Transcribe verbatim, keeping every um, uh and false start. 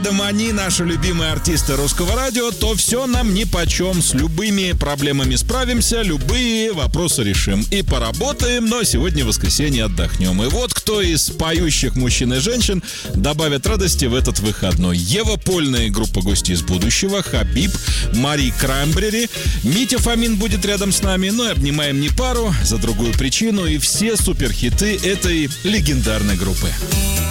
Они наши любимые артисты русского радио, то все нам нипочем. С любыми проблемами справимся, любые вопросы решим. И поработаем, но сегодня воскресенье, отдохнем. И вот кто из поющих мужчин и женщин добавит радости в этот выходной. Ева Польная, группа «Гости из будущего», Хабиб, Мари Краймбрери, Митя Фомин будет рядом с нами. Ну и обнимаем не пару, за другую причину. И все суперхиты этой легендарной группы.